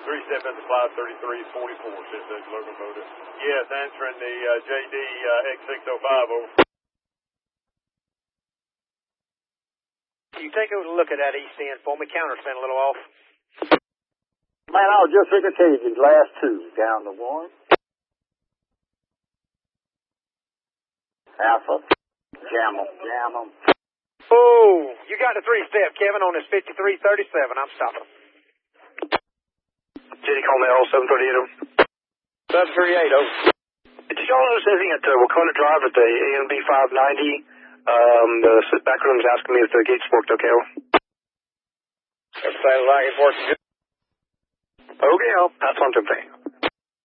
3-step into flight 3344, says the locomotive. Yes, answering the JD X605 over. You take a look at that east end for me, countersend a little off. Man, I was just figuring to tell you these last two. Down to 1. Alpha. Jam them. Oh, you got the 3-step, Kevin, on this 5337. I'm stopping. JD call me 738. 738. Did y'all notice anything at Wakona Drive at the AMB 590? The back room's asking me if the gates worked okay. Everything like it's working good. Okay, I'll pass on to him.